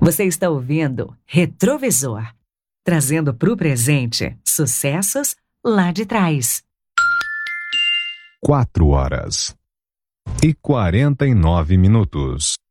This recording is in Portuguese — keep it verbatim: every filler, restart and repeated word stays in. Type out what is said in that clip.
Você está ouvindo Retrovisor, trazendo para o presente sucessos lá de trás. Quatro horas e quarenta e nove minutos.